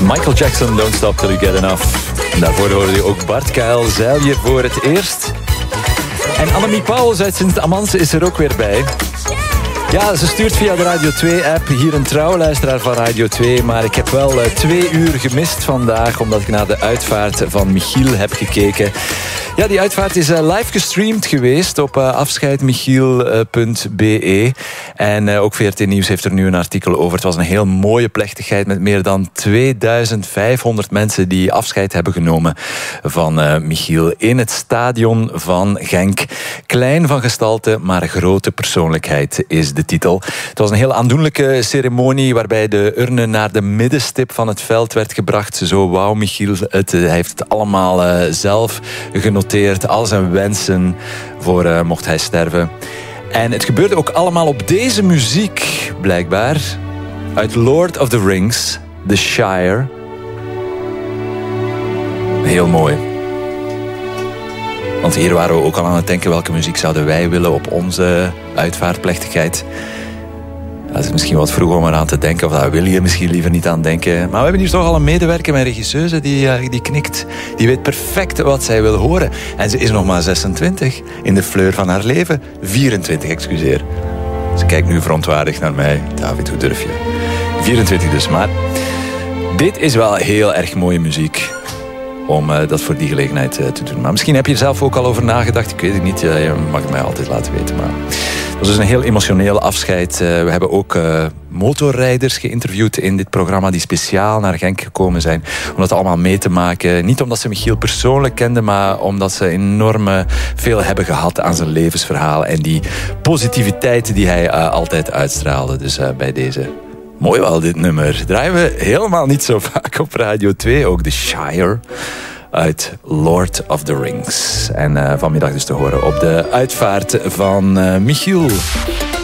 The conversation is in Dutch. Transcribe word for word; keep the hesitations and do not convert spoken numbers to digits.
Michael Jackson, Don't Stop Till You Get Enough. En daarvoor hoorde je ook Bart Kuil, Zeil je voor het eerst. En Annemie Pauwels uit Sint-Amans is er ook weer bij. Ja, ze stuurt via de Radio twee-app hier een trouwluisteraar van Radio twee. Maar ik heb wel uh, twee uur gemist vandaag, omdat ik naar de uitvaart van Michiel heb gekeken. Ja, die uitvaart is uh, live gestreamd geweest op uh, afscheid michiel punt b e. En uh, ook V R T Nieuws heeft er nu een artikel over. Het was een heel mooie plechtigheid met meer dan tweeduizend vijfhonderd mensen die afscheid hebben genomen van uh, Michiel in het stadion van Genk. Klein van gestalte, maar grote persoonlijkheid is de titel. Het was een heel aandoenlijke ceremonie waarbij de urne naar de middenstip van het veld werd gebracht. Zo wou Michiel het. Hij heeft het allemaal uh, zelf genoteerd. Al zijn wensen voor uh, mocht hij sterven. En het gebeurde ook allemaal op deze muziek, blijkbaar. Uit Lord of the Rings, The Shire. Heel mooi. Want hier waren we ook al aan het denken, welke muziek zouden wij willen op onze uitvaartplechtigheid. Dat is misschien wat vroeg om eraan te denken, of daar wil je misschien liever niet aan denken. Maar we hebben hier toch al een medewerker met regisseuse die, uh, die knikt. Die weet perfect wat zij wil horen. En ze is nog maar zesentwintig, in de fleur van haar leven. vierentwintig, excuseer. Ze kijkt nu verontwaardigd naar mij. David, hoe durf je? vierentwintig dus, maar dit is wel heel erg mooie muziek om uh, dat voor die gelegenheid uh, te doen. Maar misschien heb je er zelf ook al over nagedacht. Ik weet het niet, uh, je mag het mij altijd laten weten. Maar het was dus een heel emotioneel afscheid. Uh, we hebben ook uh, motorrijders geïnterviewd in dit programma die speciaal naar Genk gekomen zijn om dat allemaal mee te maken. Niet omdat ze Michiel persoonlijk kenden, maar omdat ze enorm veel hebben gehad aan zijn levensverhaal en die positiviteit die hij uh, altijd uitstraalde. Dus uh, bij deze... Mooi wel, dit nummer. Draaien we helemaal niet zo vaak op Radio twee. Ook The Shire uit Lord of the Rings. En uh, vanmiddag dus te horen op de uitvaart van uh, Michiel.